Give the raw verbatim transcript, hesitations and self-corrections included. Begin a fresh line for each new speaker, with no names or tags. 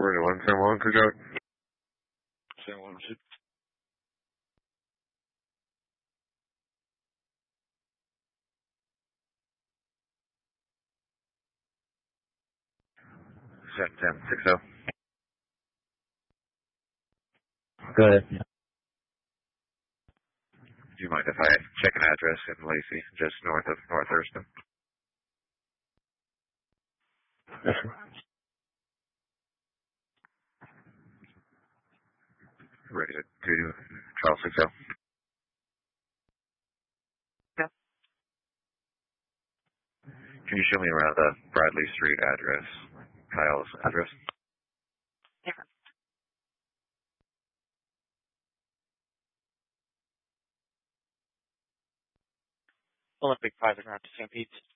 We're one San Juan, could you? San Juan, should. seven ten six zero.
Go ahead.
Do you mind if I check an address in Lacey, just north of North Thurston?
Yes, sir.
Ready to do Charles six zero.
Yeah.
Can you show me around the Bradley Street address? Kyle's address?
Yeah. Olympic five and round to Saint Pete's.